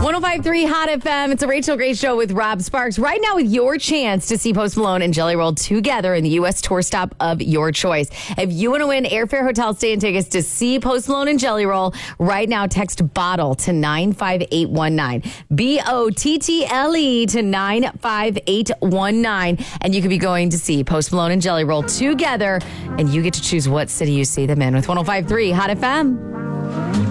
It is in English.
105.3 Hot FM. It's a Rachel Gray show with Rob Sparks. Right now, with your chance to see Post Malone and Jelly Roll together in the U.S. tour stop of your choice. If you want to win airfare, hotel stay, and tickets to see Post Malone and Jelly Roll, right now text BOTTLE to 95819. BOTTLE to 95819. And you could be going to see Post Malone and Jelly Roll together, and you get to choose what city you see them in with 105.3 Hot FM.